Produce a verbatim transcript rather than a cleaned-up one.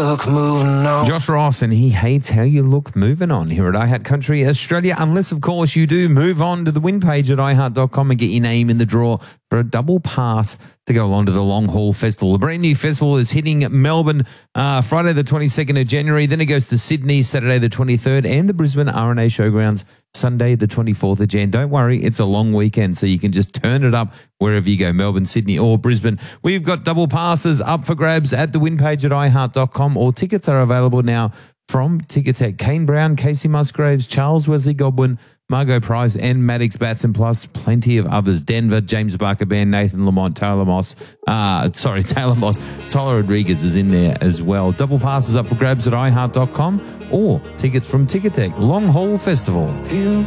look moving on. Josh Ross, and he hates how you look moving on here at iHeart Country Australia, unless, of course, you do move on to the win page at i heart dot com and get your name in the draw for a double pass to go along to the Long Haul Festival. The brand new festival is hitting Melbourne uh, Friday the twenty-second of January. Then it goes to Sydney Saturday the twenty-third and the Brisbane R and A Showgrounds Sunday the twenty-fourth of Jan. Don't worry, it's a long weekend, so you can just turn it up wherever you go, Melbourne, Sydney or Brisbane. We've got double passes up for grabs at the win page at i heart dot com, or tickets are available now from Ticketek. Kane Brown, Casey Musgraves, Charles Wesley Godwin, Margot Price and Maddox Batson, plus plenty of others. Denver, James Barker Band, Nathan Lamont, Taylor Moss, uh, sorry, Taylor Moss, Tyler Rodriguez is in there as well. Double passes up for grabs at i heart dot com or tickets from Ticketek. Long Haul Festival. Feel